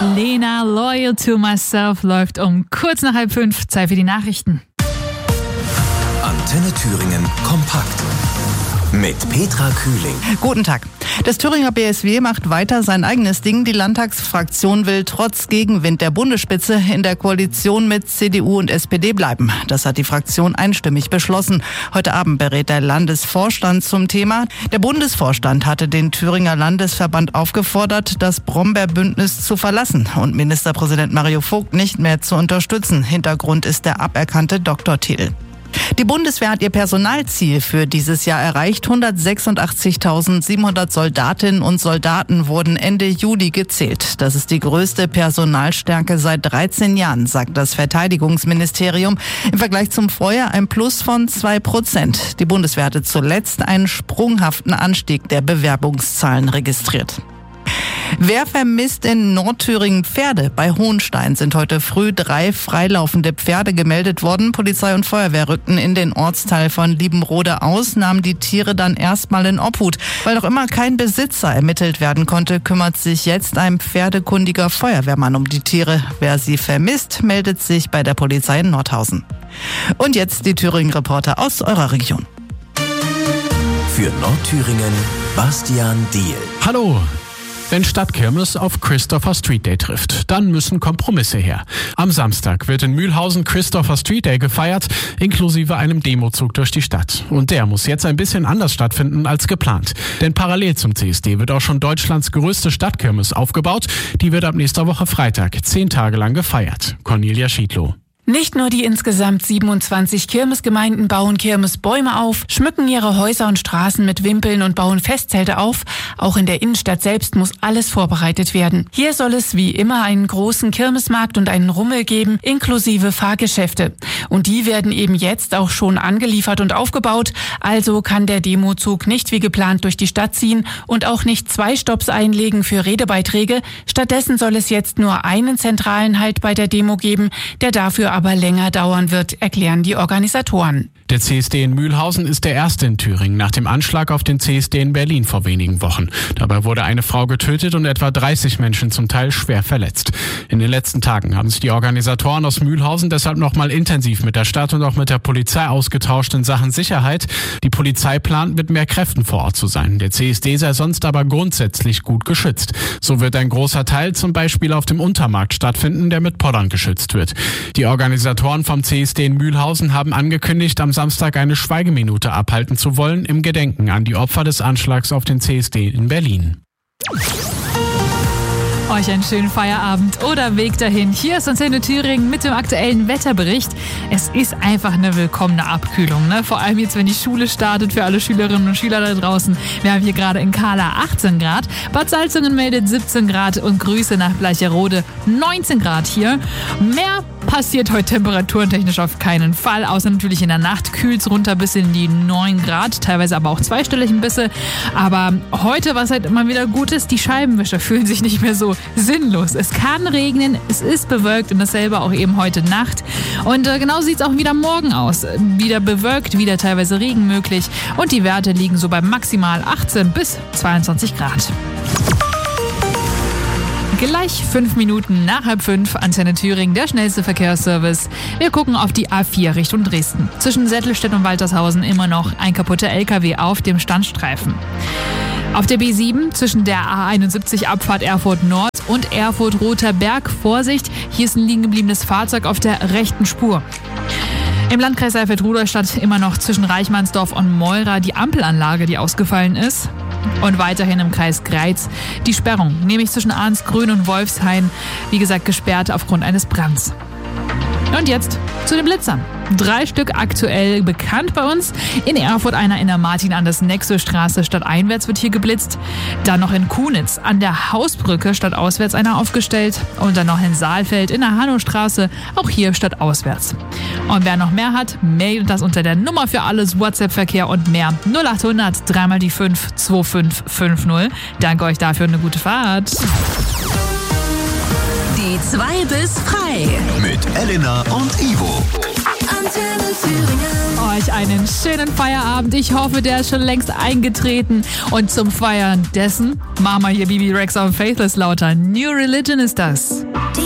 Lena, Loyal to Myself, läuft um kurz nach 4:30. Zeit für die Nachrichten. Antenne Thüringen kompakt. Mit Petra Kühling. Guten Tag. Das Thüringer BSW macht weiter sein eigenes Ding. Die Landtagsfraktion will trotz Gegenwind der Bundesspitze in der Koalition mit CDU und SPD bleiben. Das hat die Fraktion einstimmig beschlossen. Heute Abend berät der Landesvorstand zum Thema. Der Bundesvorstand hatte den Thüringer Landesverband aufgefordert, das Brombeerbündnis zu verlassen und Ministerpräsident Mario Vogt nicht mehr zu unterstützen. Hintergrund ist der aberkannte Doktortitel. Die Bundeswehr hat ihr Personalziel für dieses Jahr erreicht. 186.700 Soldatinnen und Soldaten wurden Ende Juli gezählt. Das ist die größte Personalstärke seit 13 Jahren, sagt das Verteidigungsministerium. Im Vergleich zum Vorjahr ein Plus von 2%. Die Bundeswehr hatte zuletzt einen sprunghaften Anstieg der Bewerbungszahlen registriert. Wer vermisst in Nordthüringen Pferde? Bei Hohenstein sind heute früh 3 freilaufende Pferde gemeldet worden. Polizei und Feuerwehr rückten in den Ortsteil von Liebenrode aus, nahmen die Tiere dann erstmal in Obhut. Weil noch immer kein Besitzer ermittelt werden konnte, kümmert sich jetzt ein pferdekundiger Feuerwehrmann um die Tiere. Wer sie vermisst, meldet sich bei der Polizei in Nordhausen. Und jetzt die Thüringen-Reporter aus eurer Region. Für Nordthüringen Bastian Diehl. Hallo! Wenn Stadtkirmes auf Christopher Street Day trifft, dann müssen Kompromisse her. Am Samstag wird in Mühlhausen Christopher Street Day gefeiert, inklusive einem Demozug durch die Stadt. Und der muss jetzt ein bisschen anders stattfinden als geplant. Denn parallel zum CSD wird auch schon Deutschlands größte Stadtkirmes aufgebaut. Die wird ab nächster Woche Freitag 10 Tage lang gefeiert. Cornelia Schiedlow. Nicht nur die insgesamt 27 Kirmesgemeinden bauen Kirmesbäume auf, schmücken ihre Häuser und Straßen mit Wimpeln und bauen Festzelte auf, auch in der Innenstadt selbst muss alles vorbereitet werden. Hier soll es wie immer einen großen Kirmesmarkt und einen Rummel geben, inklusive Fahrgeschäfte. Und die werden eben jetzt auch schon angeliefert und aufgebaut, also kann der Demozug nicht wie geplant durch die Stadt ziehen und auch nicht 2 Stopps einlegen für Redebeiträge. Stattdessen soll es jetzt nur einen zentralen Halt bei der Demo geben, der dafür aber länger dauern wird, erklären die Organisatoren. Der CSD in Mühlhausen ist der erste in Thüringen nach dem Anschlag auf den CSD in Berlin vor wenigen Wochen. Dabei wurde eine Frau getötet und etwa 30 Menschen zum Teil schwer verletzt. In den letzten Tagen haben sich die Organisatoren aus Mühlhausen deshalb nochmal intensiv mit der Stadt und auch mit der Polizei ausgetauscht in Sachen Sicherheit. Die Polizei plant, mit mehr Kräften vor Ort zu sein. Der CSD sei sonst aber grundsätzlich gut geschützt. So wird ein großer Teil zum Beispiel auf dem Untermarkt stattfinden, der mit Pollern geschützt wird. Die Organisatoren vom CSD in Mühlhausen haben angekündigt, am Samstag eine Schweigeminute abhalten zu wollen im Gedenken an die Opfer des Anschlags auf den CSD in Berlin. Euch einen schönen Feierabend oder Weg dahin. Hier ist Antenne Thüringen mit dem aktuellen Wetterbericht. Es ist einfach eine willkommene Abkühlung, ne? Vor allem jetzt, wenn die Schule startet für alle Schülerinnen und Schüler da draußen. Wir haben hier gerade in Kahla 18 Grad. Bad Salzungen meldet 17 Grad und Grüße nach Bleicherode 19 Grad hier. Mehr passiert heute temperaturentechnisch auf keinen Fall, außer natürlich in der Nacht kühlt es runter bis in die 9 Grad, teilweise aber auch zweistellig ein bisschen. Aber heute, was halt immer wieder gut ist, die Scheibenwischer fühlen sich nicht mehr so sinnlos. Es kann regnen, es ist bewölkt und dasselbe auch eben heute Nacht. Und genauso sieht es auch wieder morgen aus. Wieder bewölkt, wieder teilweise Regen möglich und die Werte liegen so bei maximal 18 bis 22 Grad. Gleich 5 Minuten nach 4:30, Antenne Thüringen, der schnellste Verkehrsservice. Wir gucken auf die A4 Richtung Dresden. Zwischen Sättelstedt und Waltershausen immer noch ein kaputter LKW auf dem Standstreifen. Auf der B7 zwischen der A71 Abfahrt Erfurt Nord und Erfurt Roter Berg, Vorsicht, hier ist ein liegen gebliebenes Fahrzeug auf der rechten Spur. Im Landkreis Saalfeld-Rudolstadt immer noch zwischen Reichmannsdorf und Meura die Ampelanlage, die ausgefallen ist. Und weiterhin im Kreis Greiz die Sperrung, nämlich zwischen Arnsgrün und Wolfshain, wie gesagt gesperrt aufgrund eines Brands. Und jetzt zu den Blitzern. 3 Stück aktuell bekannt bei uns. In Erfurt einer in der Martin-Anders-Nexö-Straße stadteinwärts wird hier geblitzt. Dann noch in Kunitz an der Hausbrücke stadtauswärts einer aufgestellt. Und dann noch in Saalfeld in der Hannowstraße, auch hier stadtauswärts. Und wer noch mehr hat, meldet das unter der Nummer für alles WhatsApp-Verkehr und mehr 0800 3 die 5 2550. Danke euch dafür und eine gute Fahrt. Die 2 bis frei. Mit Elena und Ivo. Antenne Thüringen. Euch einen schönen Feierabend. Ich hoffe, der ist schon längst eingetreten. Und zum Feiern dessen machen wir hier Bibi Rexa und Faithless lauter. New Religion ist das.